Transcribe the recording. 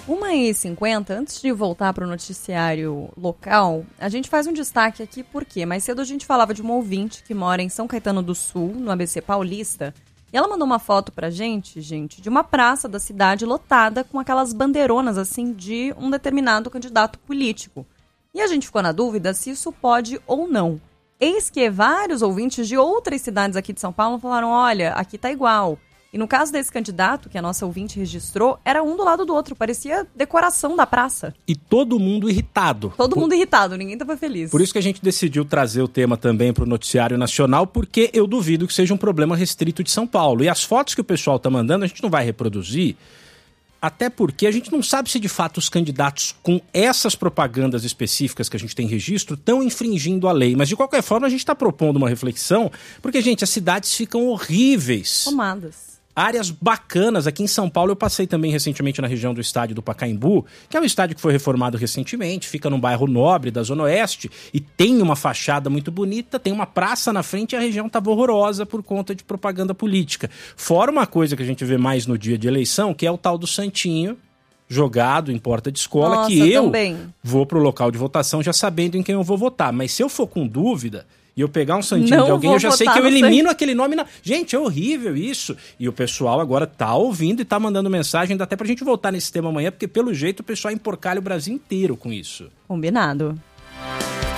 1h50, antes de voltar para o noticiário local, a gente faz um destaque aqui porque mais cedo a gente falava de uma ouvinte que mora em São Caetano do Sul, no ABC Paulista, e ela mandou uma foto pra gente, de uma praça da cidade lotada com aquelas bandeironas, assim, de um determinado candidato político. E a gente ficou na dúvida se isso pode ou não. Eis que vários ouvintes de outras cidades aqui de São Paulo falaram, olha, aqui tá igual. E no caso desse candidato, que a nossa ouvinte registrou, era um do lado do outro, parecia decoração da praça. E todo mundo irritado. Todo mundo irritado, ninguém tava feliz. Por isso que a gente decidiu trazer o tema também para o noticiário nacional, porque eu duvido que seja um problema restrito de São Paulo. E as fotos que o pessoal tá mandando, a gente não vai reproduzir, até porque a gente não sabe se de fato os candidatos com essas propagandas específicas que a gente tem registro estão infringindo a lei. Mas de qualquer forma a gente está propondo uma reflexão, porque, gente, as cidades ficam horríveis. Tomadas. Áreas bacanas. Aqui em São Paulo eu passei também recentemente na região do estádio do Pacaembu, que é um estádio que foi reformado recentemente, fica num bairro nobre da Zona Oeste e tem uma fachada muito bonita, tem uma praça na frente e a região estava horrorosa por conta de propaganda política. Fora uma coisa que a gente vê mais no dia de eleição, que é o tal do santinho jogado em porta de escola. Nossa, que eu também vou pro local de votação já sabendo em quem eu vou votar. Mas se eu for com dúvida e eu pegar um santinho não de alguém, eu já sei que eu elimino sangue. aquele nome. Gente, é horrível isso. E o pessoal agora tá ouvindo e tá mandando mensagem, dá até pra gente voltar nesse tema amanhã, porque pelo jeito o pessoal emporcalha o Brasil inteiro com isso. Combinado.